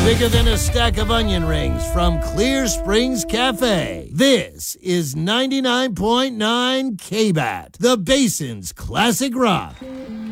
bigger than a stack of onion rings from Clear Springs Cafe. This is 99.9 KBAT, the Basin's Classic Rock.